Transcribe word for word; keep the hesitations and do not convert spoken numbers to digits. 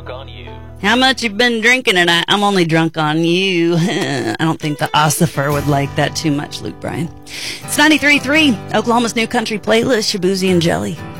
drunk on you. How much you've been drinking tonight? I'm only drunk on you. I don't think the ossifer would like that too much, Luke Bryan. It's ninety-three point three, Oklahoma's new country playlist, Shabuzi and Jelly.